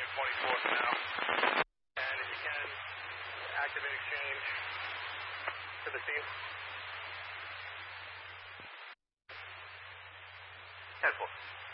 24 for now. And if you can, activate exchange to the scene. 10-4.